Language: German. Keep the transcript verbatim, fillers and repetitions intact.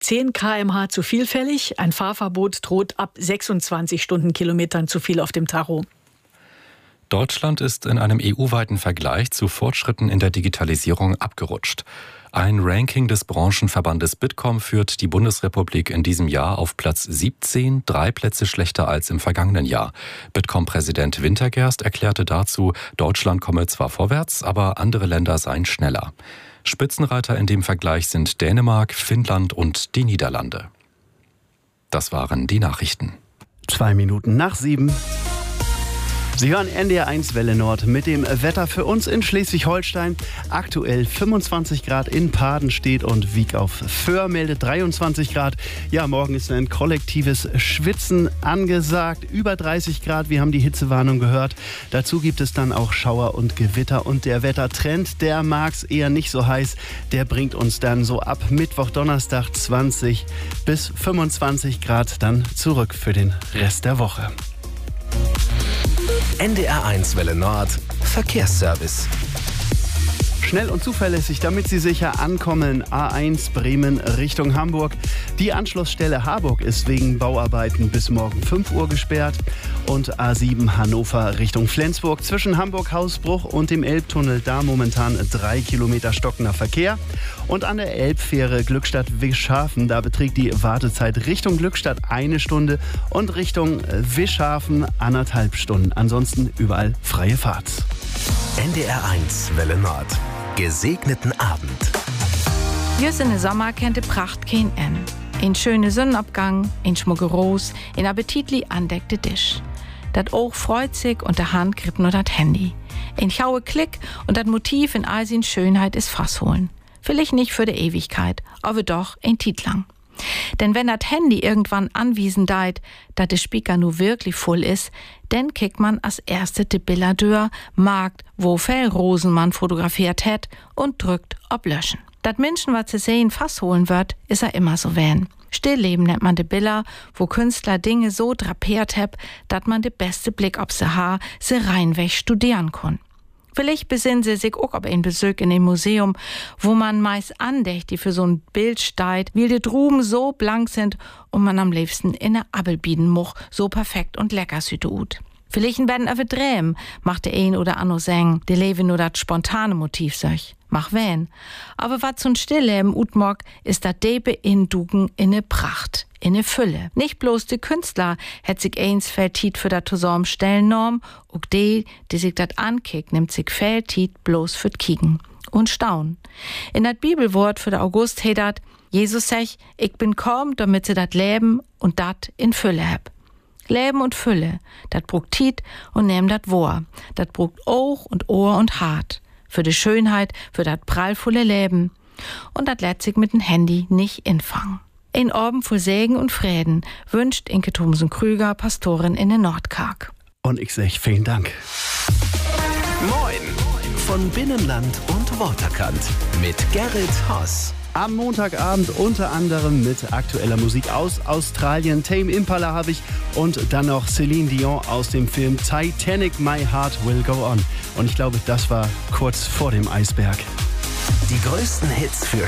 zehn Kilometer pro Stunde zu viel fällig. Ein Fahrverbot droht ab sechsundzwanzig Stundenkilometern zu viel auf dem Tacho. Deutschland ist in einem E U-weiten Vergleich zu Fortschritten in der Digitalisierung abgerutscht. Ein Ranking des Branchenverbandes Bitkom führt die Bundesrepublik in diesem Jahr auf Platz siebzehn, drei Plätze schlechter als im vergangenen Jahr. Bitkom-Präsident Wintergerst erklärte dazu, Deutschland komme zwar vorwärts, aber andere Länder seien schneller. Spitzenreiter in dem Vergleich sind Dänemark, Finnland und die Niederlande. Das waren die Nachrichten. Zwei Minuten nach sieben. Sie hören N D R eins Welle Nord mit dem Wetter für uns in Schleswig-Holstein. Aktuell fünfundzwanzig Grad in Padenstedt und Wiek auf Föhr meldet dreiundzwanzig Grad. Ja, morgen ist ein kollektives Schwitzen angesagt. Über dreißig Grad, wir haben die Hitzewarnung gehört. Dazu gibt es dann auch Schauer und Gewitter. Und der Wettertrend, der mag's eher nicht so heiß. Der bringt uns dann so ab Mittwoch, Donnerstag zwanzig bis fünfundzwanzig Grad dann zurück für den Rest der Woche. N D R eins Welle Nord Verkehrsservice. Schnell und zuverlässig, damit Sie sicher ankommen. A eins Bremen Richtung Hamburg. Die Anschlussstelle Harburg ist wegen Bauarbeiten bis morgen fünf Uhr gesperrt. Und A sieben Hannover Richtung Flensburg. Zwischen Hamburg-Hausbruch und dem Elbtunnel da momentan drei Kilometer stockender Verkehr. Und an der Elbfähre Glückstadt-Wischhafen, da beträgt die Wartezeit Richtung Glückstadt eine Stunde und Richtung Wischhafen anderthalb Stunden. Ansonsten überall freie Fahrt. N D R eins Welle Nord. Gesegneten Abend. Jüss in der Sommer kennt die Pracht kein Ende. Ein schöner Sonnenabgang, ein schmucke Ros, ein appetitlich andeckte Tisch. Dat Oog freut sich und der Hand grippt nur dat Handy. Ein schaue Klick und dat Motiv in all sin Schönheit ist Fassholen. Vielleicht nicht für die Ewigkeit, aber doch ein Tiet lang. Denn wenn dat Handy irgendwann anwiesen deit, dat de Speaker nu wirklich voll ist, dann kickt man als erste de Billardeur, Markt, wo Fellrosen man fotografiert hat und drückt ob Löschen. Dat Menschen, was zu sehen, Fass holen wird, ist er immer so wähn. Stillleben nennt man de Bilder, wo Künstler Dinge so drapiert heb, dat man de beste Blick ob se Haar, se reinweg studieren kann. Vielleicht besinnen sie sich auch ob ein Besuch in dem Museum, wo man meist andächtig für so ein Bild steigt, weil die Druben so blank sind und man am liebsten in der Abel bieden moch, so perfekt und lecker süte ut. Vielleicht werden aber Dräm, macht der ein oder anno sagen, der lebe nur dat spontane Motiv sech. Mach wen. Aber wat zum Stillleben utmog, ist dat Debe in Dugen in ne Pracht, in ne Fülle. Nicht bloß de Künstler hätt sich eins Feldtit für dat Tosorm Stellnorm, ook de, die sich dat ankickt, nimmt sich Feldtit bloß für Kiegen. Und staun. In dat Bibelwort für der August heet dat, Jesus sech, ich bin komm, damit sie dat Leben und dat in Fülle heb. Leben und Fülle, dat brugt Tiet und nehm dat Wohr. Dat brugt Oog und Ohr und Hart. Für die Schönheit, für dat prallvolle Leben. Und dat lässt sich mit dem Handy nicht infangen. In Orben voll Segen und Frieden wünscht Inke Thomsen-Krüger, Pastorin in den Nordkark. Und ich sag vielen Dank. Moin von Binnenland und Waterkant mit Gerrit Haas. Am Montagabend unter anderem mit aktueller Musik aus Australien. Tame Impala habe ich und dann noch Celine Dion aus dem Film Titanic, My Heart Will Go On. Und ich glaube, das war kurz vor dem Eisberg. Die größten Hits für